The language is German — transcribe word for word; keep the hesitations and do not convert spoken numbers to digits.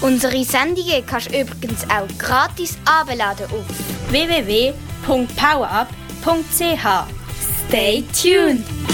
Unsere Sendungen kannst du übrigens auch gratis herunterladen auf w w w punkt powerup punkt c h. Stay tuned!